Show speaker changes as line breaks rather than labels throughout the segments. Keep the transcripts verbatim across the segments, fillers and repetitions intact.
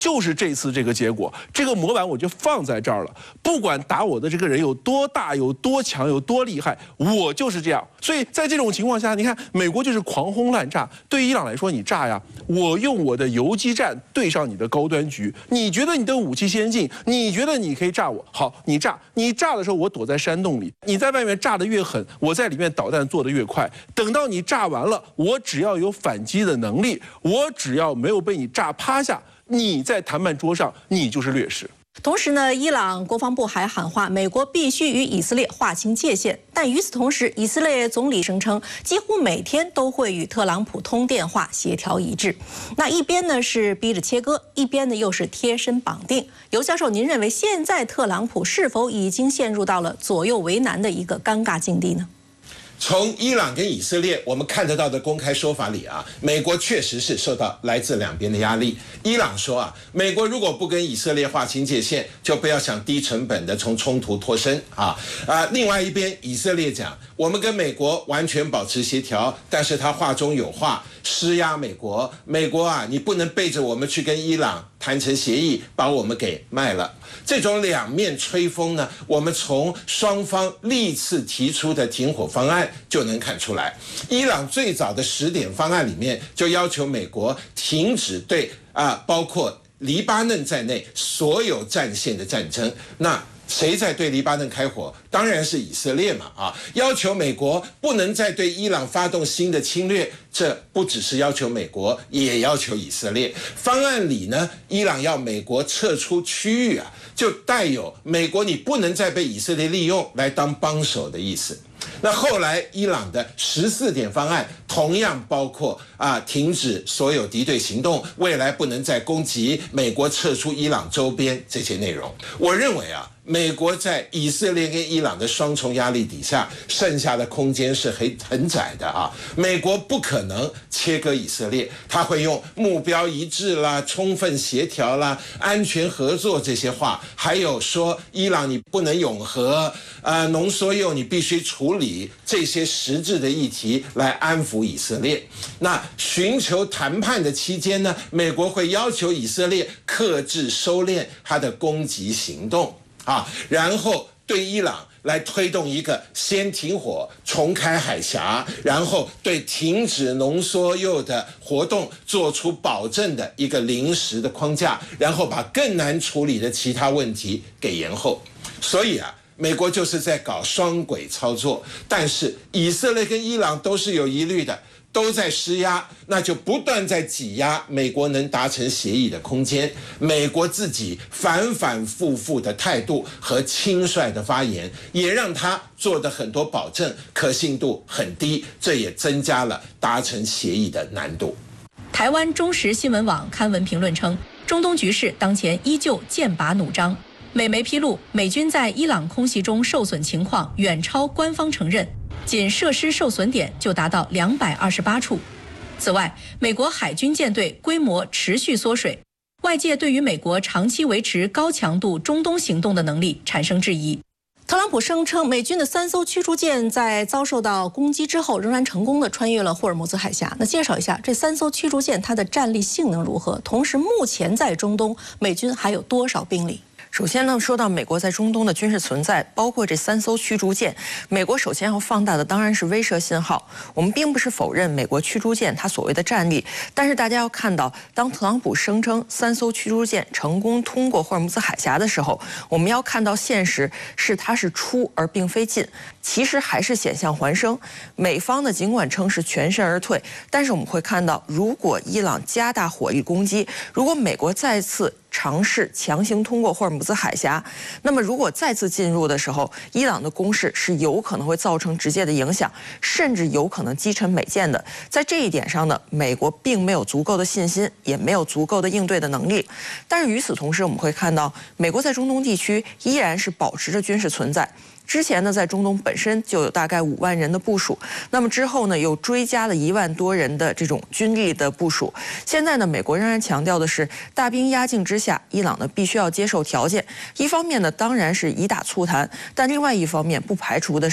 就是这次这个结果，这个模板我就放在这儿了。不管打我的这个人有多大、有多强、有多厉害，我就是这样。所以在这种情况下，你看美国就是狂轰滥炸。对伊朗来说，你炸呀，我用我的游击战对上你的高端局。你觉得你的武器先进，你觉得你可以炸我？好，你炸，你炸的时候我躲在山洞里，你在外面炸得越狠，我在里面导弹做得越快。等到你炸完了，我只要有反击的能力，我只要没有被你炸趴下。 你在谈判桌上，你就是劣势。
同时呢，伊朗国防部还喊话，美国必须与以色列划清界限。但与此同时，以色列总理声称，几乎每天都会与特朗普通电话协调一致。那一边呢是逼着切割，一边呢又是贴身绑定。尤教授，您认为现在特朗普是否已经陷入到了左右为难的一个尴尬境地呢？
从伊朗跟以色列我们看得到的公开说法里啊，美国确实是受到来自两边的压力。伊朗说啊，美国如果不跟以色列划清界限，就不要想低成本的从冲突脱身啊啊！另外一边，以色列讲，我们跟美国完全保持协调，但是他话中有话，施压美国，美国啊，你不能背着我们去跟伊朗谈成协议，把我们给卖了。 这种两面吹风呢，我们从双方历次提出的停火方案就能看出来。伊朗最早的十点方案里面就要求美国停止对啊，包括黎巴嫩在内所有战线的战争。那 谁在对黎巴嫩开火？当然是以色列嘛！啊，要求美国不能再对伊朗发动新的侵略，这不只是要求美国，也要求以色列。方案里呢，伊朗要美国撤出区域啊，就带有美国你不能再被以色列利用来当帮手的意思。 那后来，伊朗的十四点方案同样包括啊，停止所有敌对行动，未来不能再攻击美国，撤出伊朗周边这些内容。我认为啊，美国在以色列跟伊朗的双重压力底下，剩下的空间是很很窄的啊。美国不可能切割以色列，他会用目标一致啦、充分协调啦、安全合作这些话，还有说伊朗你不能永和，呃，浓缩铀你必须处理。 这些实质的议题来安抚以色列。那寻求谈判的期间呢，美国会要求以色列克制收敛它的攻击行动啊，然后对伊朗来推动一个先停火、重开海峡，然后对停止浓缩铀的活动做出保证的一个临时的框架，然后把更难处理的其他问题给延后。所以啊。 美国就是在搞双轨操作，但是以色列跟伊朗都是有疑虑的，都在施压，那就不断在挤压美国能达成协议的空间。美国自己反反复复的态度和轻率的发言，也让他做的很多保证可信度很低，这也增加了达成协议的难度。
台湾中时新闻网刊文评论称，中东局势当前依旧剑拔弩张。 美媒披露，美军在伊朗空袭中受损情况远超官方承认，仅设施受损点就达到两百二十八处。此外，美国海军舰队规模持续缩水，外界对于美国长期维持高强度中东行动的能力产生质疑。特朗普声称，美军的三艘驱逐舰在遭受到攻击之后，仍然成功地穿越了霍尔木兹海峡。那介绍一下这三艘驱逐舰它的战力性能如何？同时，目前在中东，美军还有多少兵力？
首先呢，说到美国在中东的军事存在，包括这三艘驱逐舰，美国首先要放大的当然是威慑信号。我们并不是否认美国驱逐舰它所谓的战力，但是大家要看到，当特朗普声称三艘驱逐舰成功通过霍尔木兹海峡的时候，我们要看到现实是它是出而并非进，其实还是险象环生。美方呢尽管称是全身而退，但是我们会看到，如果伊朗加大火力攻击，如果美国再次 尝试强行通过霍尔木兹海峡，那么如果再次进入的时候，伊朗的攻势是有可能会造成直接的影响，甚至有可能击沉美舰的。在这一点上呢，美国并没有足够的信心，也没有足够的应对的能力。但是与此同时，我们会看到，美国在中东地区依然是保持着军事存在。 之前呢，在中东本身就有大概五万人的部署，那么之后呢，又追加了一万多人的这种军力的部署。现在呢，美国仍然强调的是大兵压境之下，伊朗呢必须要接受条件。一方面呢，当然是以打促谈，但另外一方面不排除的是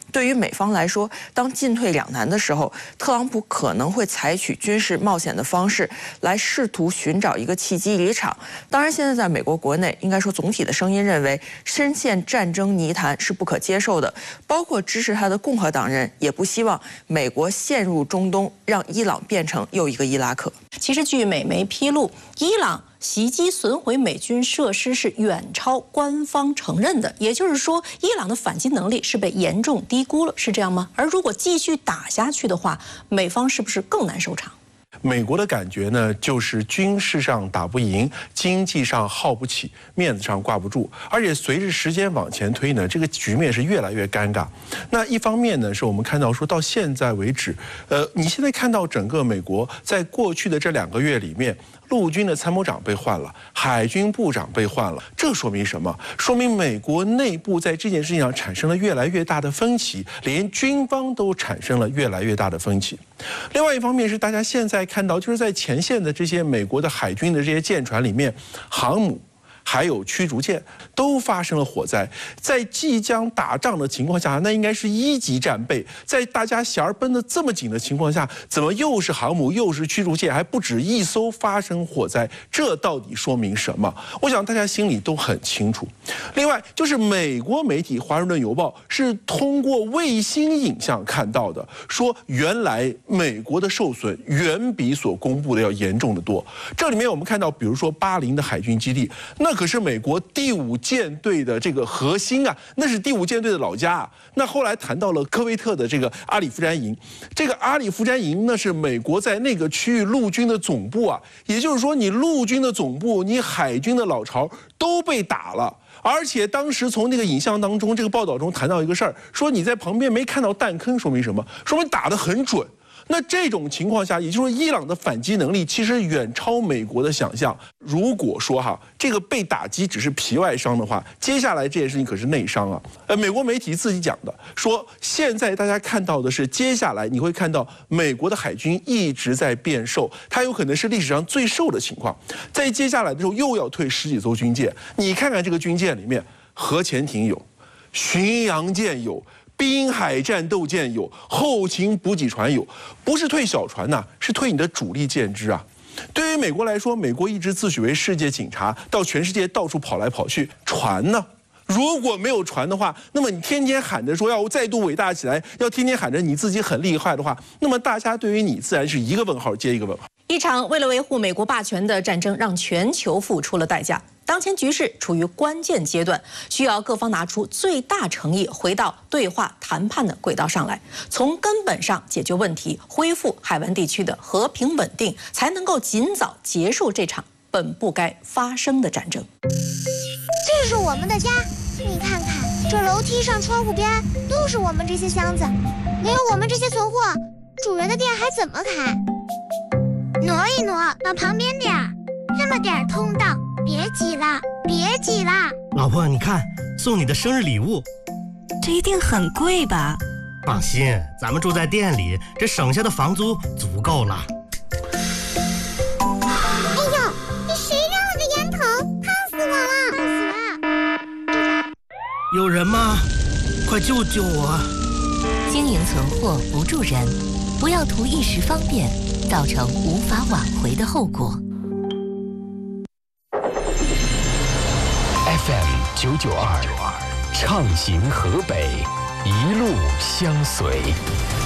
对于美方来说，当进退两难的时候，特朗普可能会采取军事冒险的方式来试图寻找一个契机离场。当然，现在在美国国内，应该说总体的声音认为，深陷战争泥潭是不可接受的，包括支持他的共和党人也不希望美国陷入中东，让伊朗变成又一个伊拉克。
其实，据美媒披露，伊朗袭击损毁美军设施是远超官方承认的，也就是说，伊朗的反击能力是被严重低估了，是这样吗？而如果继续打下去的话，美方是不是更难收场？
美国的感觉呢，就是军事上打不赢，经济上耗不起，面子上挂不住，而且随着时间往前推呢，这个局面是越来越尴尬。那一方面呢，是我们看到说到现在为止，呃，你现在看到整个美国在过去的这两个月里面，陆军的参谋长被换了，海军部长被换了，这说明什么？说明美国内部在这件事情上产生了越来越大的分歧，连军方都产生了越来越大的分歧。另外一方面是大家现在看到，就是在前线的这些美国的海军的这些舰船里面，航母还有驱逐舰都发生了火灾，在即将打仗的情况下，那应该是一级战备，在大家弦儿绷得这么紧的情况下，怎么又是航母又是驱逐舰，还不止一艘发生火灾？这到底说明什么？我想大家心里都很清楚。另外就是美国媒体《华盛顿邮报》是通过卫星影像看到的，说原来美国的受损远比所公布的要严重的多。这里面我们看到，比如说巴林的海军基地，那可是美国第五舰队的这个核心啊，那是第五舰队的老家啊。那后来谈到了科威特的这个阿里夫詹营，这个阿里夫詹营那是美国在那个区域陆军的总部啊，也就是说你陆军的总部，你海军的老巢都被打了。而且当时从那个影像当中，这个报道中谈到一个事儿，说你在旁边没看到弹坑，说明什么？说明打得很准。那这种情况下，也就是说，伊朗的反击能力其实远超美国的想象。如果说哈，这个被打击只是皮外伤的话，接下来这件事情可是内伤啊。呃，美国媒体自己讲的，说现在大家看到的是，接下来你会看到美国的海军一直在变瘦，它有可能是历史上最瘦的情况。在接下来的时候，又要退十几艘军舰，你看看这个军舰里面，核潜艇有，巡洋舰有。滨海战斗舰有，后勤补给船有，不是退小船呐、啊，是退你的主力舰只啊。对于美国来说，美国一直自诩为世界警察，到全世界到处跑来跑去，船呢？如果没有船的话，那么你天天喊着说要再度伟大起来，要天天喊着你自己很厉害的话，那么大家对于你自然是一个问号接一个问号。
一场为了维护美国霸权的战争，让全球付出了代价。当前局势处于关键阶段，需要各方拿出最大诚意，回到对话谈判的轨道上来，从根本上解决问题，恢复海湾地区的和平稳定，才能够尽早结束这场本不该发生的战争。
这是我们的家，你看看，这楼梯上、窗户边都是我们这些箱子，没有我们这些存货，主人的店还怎么开？挪一挪，往旁边点儿，这么点儿通道。别挤了，别挤了！
老婆，你看，送你的生日礼物，
这一定很贵吧？
放心，咱们住在店里，这省下的房租足够了。
哎呦，你谁扔了个烟头？烫死我了！烫死了！
有人吗？快救救我！
经营存货不助人，不要图一时方便，造成无法挽回的后果。
F M 九九二，畅行河北，一路相随。